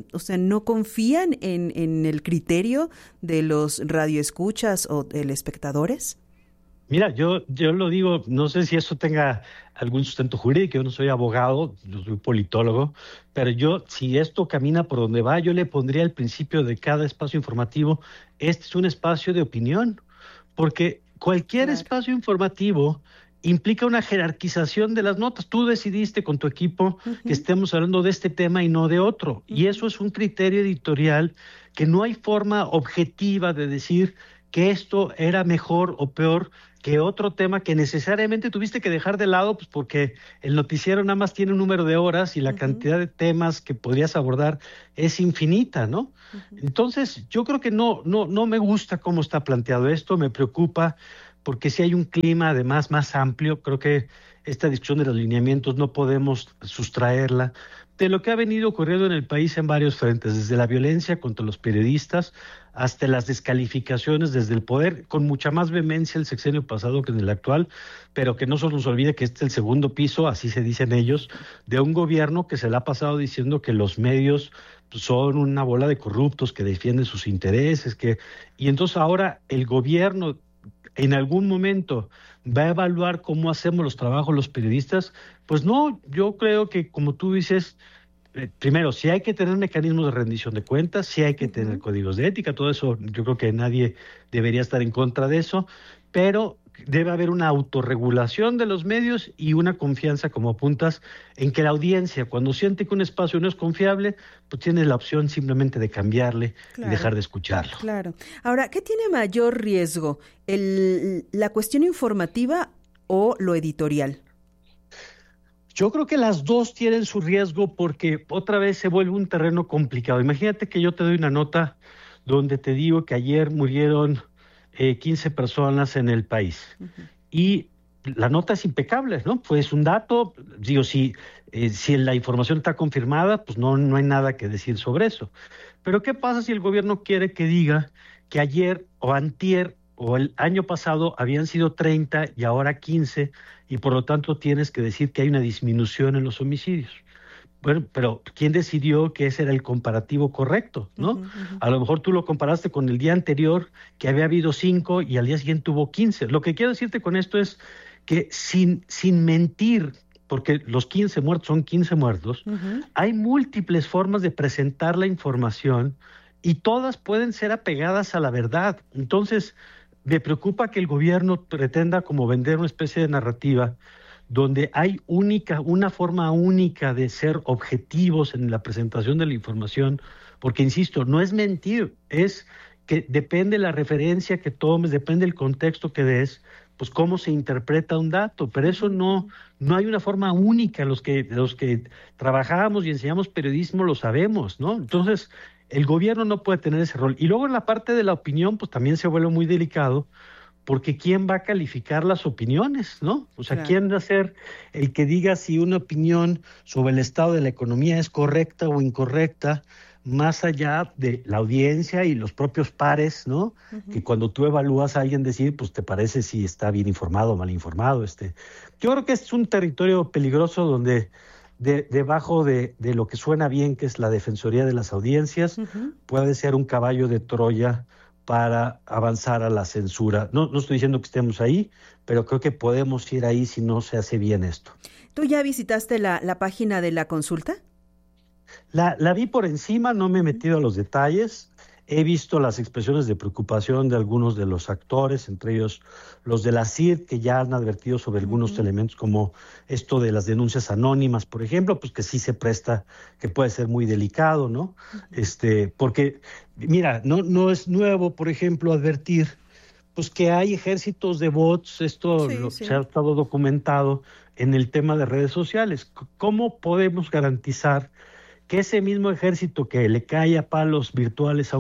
¿No confían en el criterio de los radioescuchas o telespectadores? Mira, yo lo digo, no sé si eso tenga algún sustento jurídico, yo no soy abogado, yo soy politólogo, pero si esto camina por donde va, yo le pondría al principio de cada espacio informativo, este es un espacio de opinión, porque cualquier espacio informativo implica una jerarquización de las notas. Tú decidiste con tu equipo que estemos hablando de este tema y no de otro, y eso es un criterio editorial que no hay forma objetiva de decir que esto era mejor o peor que otro tema que necesariamente tuviste que dejar de lado, pues porque el noticiero nada más tiene un número de horas y la cantidad de temas que podrías abordar es infinita, ¿no? Entonces, yo creo que no me gusta cómo está planteado esto, me preocupa, porque si hay un clima además más amplio, creo que esta discusión de los lineamientos no podemos sustraerla de lo que ha venido ocurriendo en el país en varios frentes, desde la violencia contra los periodistas hasta las descalificaciones desde el poder, con mucha más vehemencia el sexenio pasado que en el actual, pero que no se nos olvide que este es el segundo piso, así se dicen ellos, de un gobierno que se le ha pasado diciendo que los medios son una bola de corruptos que defienden sus intereses, y entonces ahora el gobierno en algún momento va a evaluar cómo hacemos los trabajos los periodistas. Pues no, yo creo que, como tú dices, primero, sí hay que tener mecanismos de rendición de cuentas, sí hay que tener códigos de ética, todo eso, yo creo que nadie debería estar en contra de eso, pero debe haber una autorregulación de los medios y una confianza, como apuntas, en que la audiencia, cuando siente que un espacio no es confiable, pues tiene la opción simplemente de cambiarle y dejar de escucharlo. Claro. Ahora, ¿qué tiene mayor riesgo? ¿La cuestión informativa o lo editorial? Yo creo que las dos tienen su riesgo porque otra vez se vuelve un terreno complicado. Imagínate que yo te doy una nota donde te digo que ayer murieron 15 personas en el país. Y la nota es impecable, ¿no? Pues un dato, digo, si la información está confirmada, pues no hay nada que decir sobre eso. Pero ¿qué pasa si el gobierno quiere que diga que ayer o antier o el año pasado habían sido 30 y ahora 15 y por lo tanto tienes que decir que hay una disminución en los homicidios? Bueno, pero ¿quién decidió que ese era el comparativo correcto, no? A lo mejor tú lo comparaste con el día anterior, que había habido 5 y al día siguiente hubo 15. Lo que quiero decirte con esto es que sin mentir, porque los 15 muertos son 15 muertos, hay múltiples formas de presentar la información y todas pueden ser apegadas a la verdad. Entonces, me preocupa que el gobierno pretenda como vender una especie de narrativa donde hay una forma única de ser objetivos en la presentación de la información, porque, insisto, no es mentir, es que depende la referencia que tomes, depende el contexto que des, pues cómo se interpreta un dato, pero eso no hay una forma única. Los que trabajamos y enseñamos periodismo lo sabemos, ¿no? Entonces, el gobierno no puede tener ese rol. Y luego en la parte de la opinión, pues también se vuelve muy delicado, porque ¿quién va a calificar las opiniones, no? O sea, ¿quién va a ser el que diga si una opinión sobre el estado de la economía es correcta o incorrecta, más allá de la audiencia y los propios pares, ¿no? Que cuando tú evalúas a alguien decir, pues te parece si está bien informado o mal informado. Yo creo que es un territorio peligroso donde debajo de lo que suena bien, que es la Defensoría de las Audiencias, puede ser un caballo de Troya para avanzar a la censura. No estoy diciendo que estemos ahí, pero creo que podemos ir ahí si no se hace bien esto. ¿Tú ya visitaste la página de la consulta? La vi por encima, no me he metido a los detalles. He visto las expresiones de preocupación de algunos de los actores, entre ellos los de la CIRT, que ya han advertido sobre algunos elementos como esto de las denuncias anónimas, por ejemplo, pues que sí se presta, que puede ser muy delicado, ¿no? Porque, mira, no es nuevo, por ejemplo, advertir pues que hay ejércitos de bots, se ha estado documentado en el tema de redes sociales. ¿Cómo podemos garantizar que ese mismo ejército que le cae a palos virtuales a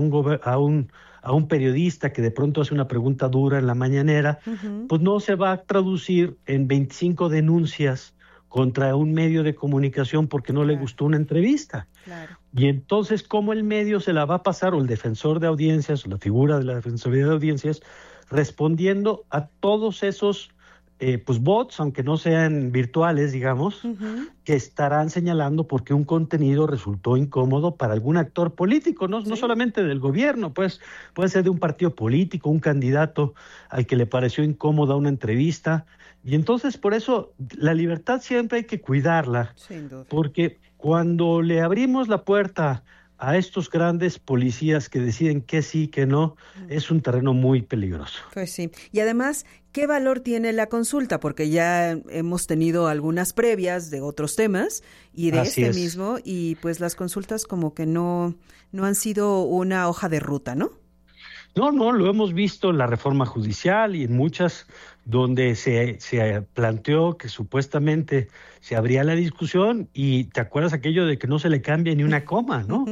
un periodista que de pronto hace una pregunta dura en la mañanera, pues no se va a traducir en 25 denuncias contra un medio de comunicación porque no le gustó una entrevista? Y entonces, ¿cómo el medio se la va a pasar, o el defensor de audiencias, o la figura de la Defensoría de Audiencias, respondiendo a todos esos pues bots, aunque no sean virtuales, digamos, que estarán señalando por qué un contenido resultó incómodo para algún actor político, no solamente del gobierno, pues puede ser de un partido político, un candidato al que le pareció incómoda una entrevista. Y entonces, por eso, la libertad siempre hay que cuidarla, porque cuando le abrimos la puerta a estos grandes policías que deciden que sí, que no, es un terreno muy peligroso. Pues sí. Y además, ¿qué valor tiene la consulta? Porque ya hemos tenido algunas previas de otros temas y de mismo, y pues las consultas como que no han sido una hoja de ruta, ¿no? No, lo hemos visto en la reforma judicial y en muchas donde se planteó que supuestamente se abría la discusión y te acuerdas aquello de que no se le cambia ni una coma, ¿no?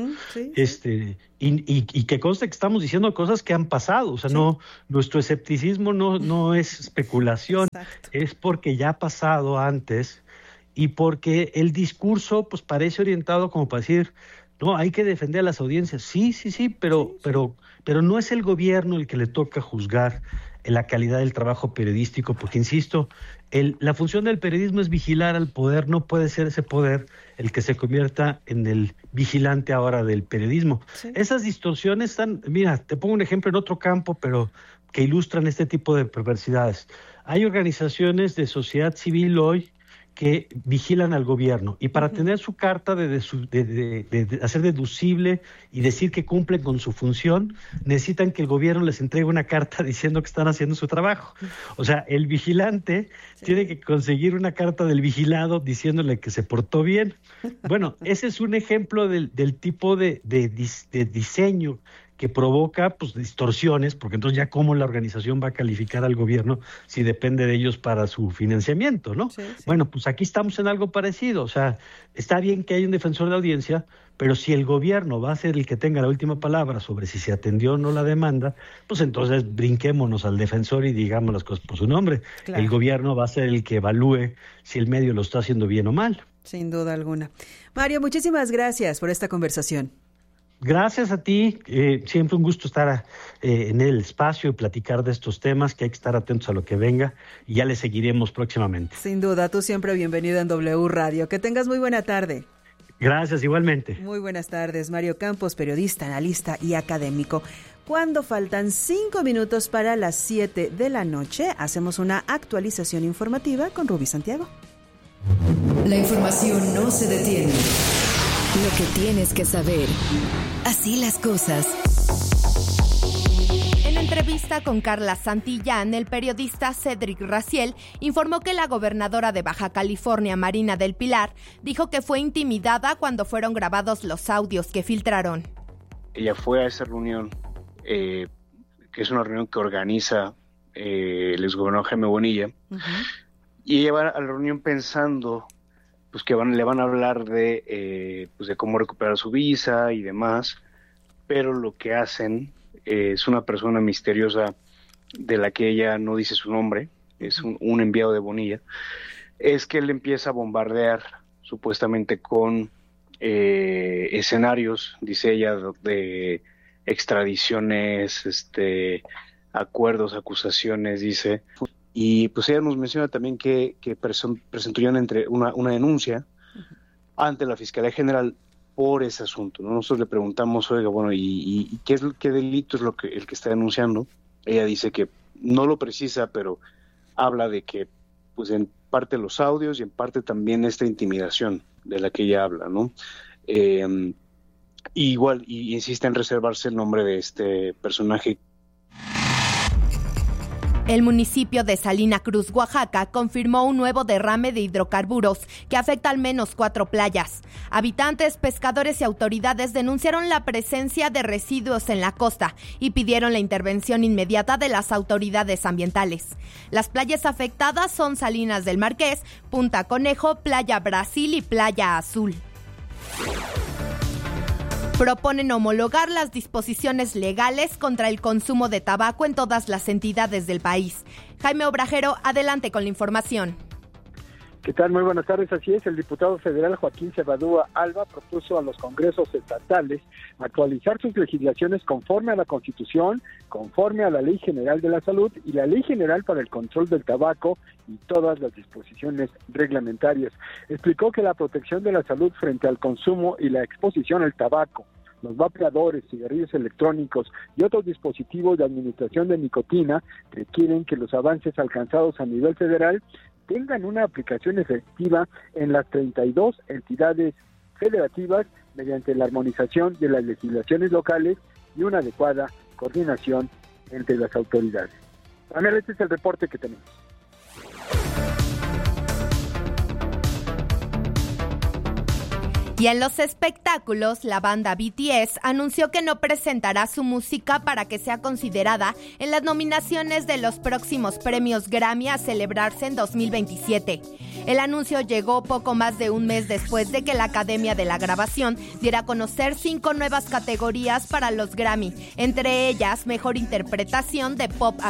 Y que conste que estamos diciendo cosas que han pasado, o sea, no, nuestro escepticismo no es especulación, es porque ya ha pasado antes y porque el discurso pues parece orientado como para decir, no, hay que defender a las audiencias, sí, pero no es el gobierno el que le toca juzgar la calidad del trabajo periodístico, porque insisto, la función del periodismo es vigilar al poder, no puede ser ese poder el que se convierta en el vigilante ahora del periodismo. Esas distorsiones están, mira, te pongo un ejemplo en otro campo, pero que ilustran este tipo de perversidades. Hay organizaciones de sociedad civil hoy que vigilan al gobierno y para tener su carta de hacer deducible y decir que cumplen con su función, necesitan que el gobierno les entregue una carta diciendo que están haciendo su trabajo. O sea, el vigilante tiene que conseguir una carta del vigilado diciéndole que se portó bien. Bueno, ese es un ejemplo del tipo de diseño que provoca pues distorsiones, porque entonces ya cómo la organización va a calificar al gobierno si depende de ellos para su financiamiento, ¿no? Bueno, pues aquí estamos en algo parecido, o sea, está bien que haya un defensor de audiencia, pero si el gobierno va a ser el que tenga la última palabra sobre si se atendió o no la demanda, pues entonces brinquémonos al defensor y digamos las cosas por su nombre. Claro. El gobierno va a ser el que evalúe si el medio lo está haciendo bien o mal. Sin duda alguna. Mario, muchísimas gracias por esta conversación. Gracias a ti, siempre un gusto estar en el espacio y platicar de estos temas, que hay que estar atentos a lo que venga y ya le seguiremos próximamente. Sin duda, tú siempre bienvenido en W Radio. Que tengas muy buena tarde. Gracias, igualmente. Muy buenas tardes, Mario Campos, periodista, analista y académico. Cuando faltan 5 minutos para las 7 de la noche, hacemos una actualización informativa con Rubí Santiago. La información no se detiene. Lo que tienes que saber. Así las cosas. En entrevista con Carla Santillán, el periodista Cedric Raciel informó que la gobernadora de Baja California, Marina del Pilar, dijo que fue intimidada cuando fueron grabados los audios que filtraron. Ella fue a esa reunión, que es una reunión que organiza el exgobernador Jaime Bonilla, y ella va a la reunión pensando pues que le van a hablar de cómo recuperar su visa y demás, pero lo que hacen es una persona misteriosa de la que ella no dice su nombre, es un enviado de Bonilla, es que él empieza a bombardear supuestamente con escenarios, dice ella, de extradiciones, acuerdos, acusaciones, dice. Y pues ella nos menciona también que presentó ya una denuncia ante la Fiscalía General por ese asunto, ¿no? Nosotros le preguntamos, oiga, bueno, ¿y qué delito es el que está denunciando? Ella dice que no lo precisa, pero habla de que, pues en parte los audios y en parte también esta intimidación de la que ella habla, ¿no? Igual, y insiste en reservarse el nombre de este personaje. El municipio de Salina Cruz, Oaxaca, confirmó un nuevo derrame de hidrocarburos que afecta al menos 4 playas. Habitantes, pescadores y autoridades denunciaron la presencia de residuos en la costa y pidieron la intervención inmediata de las autoridades ambientales. Las playas afectadas son Salinas del Marqués, Punta Conejo, Playa Brasil y Playa Azul. Proponen homologar las disposiciones legales contra el consumo de tabaco en todas las entidades del país. Jaime Obrajero, adelante con la información. ¿Qué tal? Muy buenas tardes. Así es, el diputado federal Joaquín Cebadúa Alba propuso a los congresos estatales actualizar sus legislaciones conforme a la Constitución, conforme a la Ley General de la Salud y la Ley General para el Control del Tabaco y todas las disposiciones reglamentarias. Explicó que la protección de la salud frente al consumo y la exposición al tabaco, los vapeadores, cigarrillos electrónicos y otros dispositivos de administración de nicotina requieren que los avances alcanzados a nivel federal tengan una aplicación efectiva en las 32 entidades federativas mediante la armonización de las legislaciones locales y una adecuada coordinación entre las autoridades. Daniel, este es el reporte que tenemos. Y en los espectáculos, la banda BTS anunció que no presentará su música para que sea considerada en las nominaciones de los próximos premios Grammy a celebrarse en 2027. El anuncio llegó poco más de un mes después de que la Academia de la Grabación diera a conocer 5 nuevas categorías para los Grammy, entre ellas Mejor Interpretación de Pop